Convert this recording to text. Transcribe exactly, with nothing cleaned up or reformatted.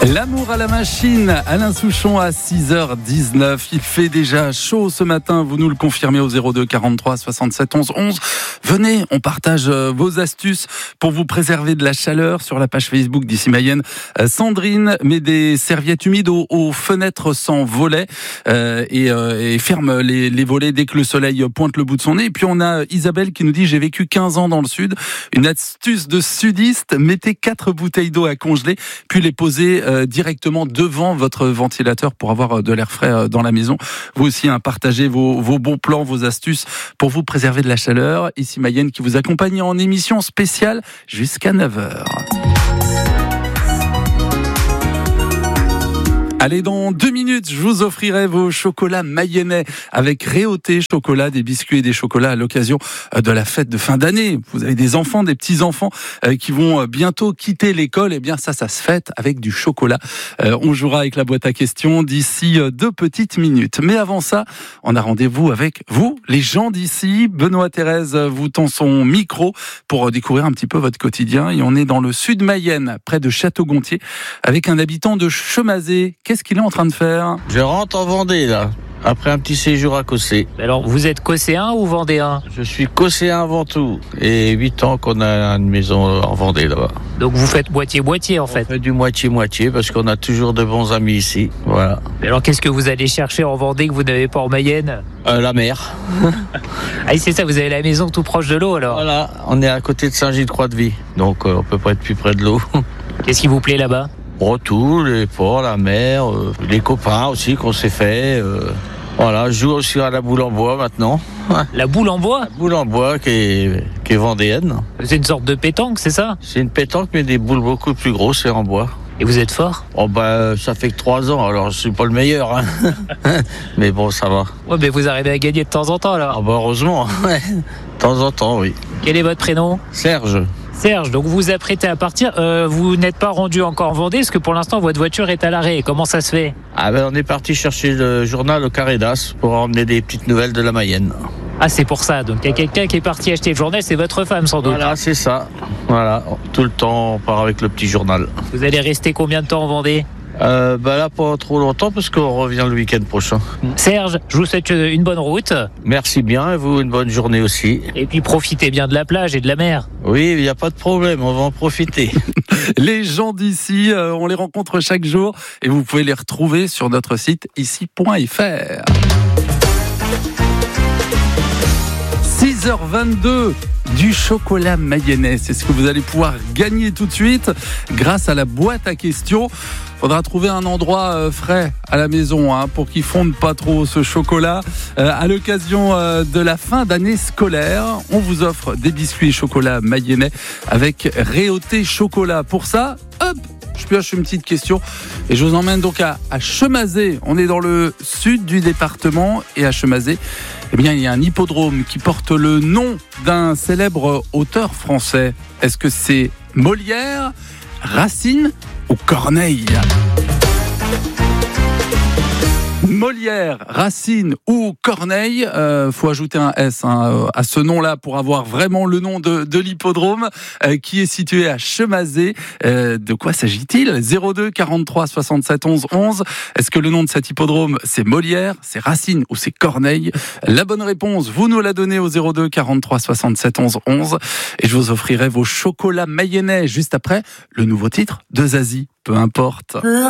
L'amour à la machine, Alain Souchon à six heures dix-neuf. Il fait déjà chaud ce matin, vous nous le confirmez au zéro deux quarante-trois soixante-sept onze onze. Venez, on partage vos astuces pour vous préserver de la chaleur sur la page Facebook d'Ici Mayenne. Sandrine met des serviettes humides aux, aux fenêtres sans volets euh, et, euh, et ferme les, les volets dès que le soleil pointe le bout de son nez. Et puis on a Isabelle qui nous dit « J'ai vécu quinze ans dans le sud. Une astuce de sudiste, mettez quatre bouteilles d'eau à congeler, puis les posez euh, directement devant votre ventilateur pour avoir de l'air frais dans la maison. » Vous aussi, hein, partagez vos, vos bons plans, vos astuces pour vous préserver de la chaleur. Ici Mayenne qui vous accompagne en émission spéciale jusqu'à neuf heures. Allez, dans deux minutes, je vous offrirai vos chocolats mayennais avec Réauté Chocolat, des biscuits et des chocolats à l'occasion de la fête de fin d'année. Vous avez des enfants, des petits-enfants qui vont bientôt quitter l'école. Eh bien, ça, ça se fête avec du chocolat. On jouera avec la boîte à questions d'ici deux petites minutes. Mais avant ça, on a rendez-vous avec vous, les gens d'ici. Benoît Thérèse vous tend son micro pour découvrir un petit peu votre quotidien. Et on est dans le sud Mayenne, près de Château-Gontier, avec un habitant de Chemazé. Qu'est-ce qu'il est en train de faire ? Je rentre en Vendée, là, après un petit séjour à Cossé. Alors, vous êtes cosséen ou vendéen ? Je suis cosséen avant tout, et huit ans qu'on a une maison en Vendée, là-bas. Donc, vous faites moitié-moitié, en fait. On fait du moitié-moitié, parce qu'on a toujours de bons amis ici, voilà. Mais alors, qu'est-ce que vous allez chercher en Vendée que vous n'avez pas en Mayenne ? euh, La mer. Ah, c'est ça, vous avez la maison tout proche de l'eau, alors ? Voilà, on est à côté de Saint-Gilles-Croix-de-Vie, donc euh, on peut pas être plus près de l'eau. Qu'est-ce qui vous plaît là-bas ? Tout, les ports, la mer, euh, les copains aussi qu'on s'est fait. Euh, voilà, je joue aussi à la boule en bois maintenant. La boule en bois ? La boule en bois qui est, qui est vendéenne. C'est une sorte de pétanque, c'est ça ? C'est une pétanque, mais des boules beaucoup plus grosses et en bois. Et vous êtes fort ? Oh bah, ça fait que trois ans, alors je suis pas le meilleur. Hein. Mais bon, ça va. Ouais, mais vous arrivez à gagner de temps en temps, alors ? Ah bah, heureusement, ouais. De temps en temps, oui. Quel est votre prénom ? Serge. Serge, donc vous vous apprêtez à partir. Euh, vous n'êtes pas rendu encore en Vendée, parce que pour l'instant, votre voiture est à l'arrêt. Comment ça se fait ? Ah ben, on est parti chercher le journal au Carré d'As pour emmener des petites nouvelles de la Mayenne. Ah, c'est pour ça. Donc, il y a quelqu'un qui est parti acheter le journal, c'est votre femme, sans doute. Voilà, c'est ça. Voilà, tout le temps, on part avec le petit journal. Vous allez rester combien de temps en Vendée ? Euh, bah là, pas trop longtemps, parce qu'on revient le week-end prochain. Serge, je vous souhaite une bonne route. Merci bien, et vous, une bonne journée aussi. Et puis, profitez bien de la plage et de la mer. Oui, il n'y a pas de problème, on va en profiter. Les gens d'ici, euh, on les rencontre chaque jour, et vous pouvez les retrouver sur notre site ici point f r. six heures vingt-deux, du chocolat mayennais, c'est ce que vous allez pouvoir gagner tout de suite grâce à la boîte à questions. Faudra trouver un endroit euh, frais à la maison hein, pour qu'il fonde pas trop ce chocolat. Euh, à l'occasion euh, de la fin d'année scolaire, on vous offre des biscuits et chocolat mayennais avec Réauté Chocolat. Pour ça, hop, je pioche une petite question et je vous emmène donc à, à Chemazé. On est dans le sud du département et à Chemazé, eh bien, il y a un hippodrome qui porte le nom d'un célèbre auteur français. Est-ce que c'est Molière, Racine ou Corneille ? Molière, Racine ou Corneille, euh, faut ajouter un S hein, à ce nom-là pour avoir vraiment le nom de, de l'hippodrome euh, qui est situé à Chemazé. Euh, de quoi s'agit-il ? zéro deux quarante-trois soixante-sept onze onze. Est-ce que le nom de cet hippodrome c'est Molière, c'est Racine ou c'est Corneille ? La bonne réponse, vous nous la donnez au zéro deux quarante-trois soixante-sept onze onze et je vous offrirai vos chocolats mayennais juste après le nouveau titre de Zazie. Peu importe.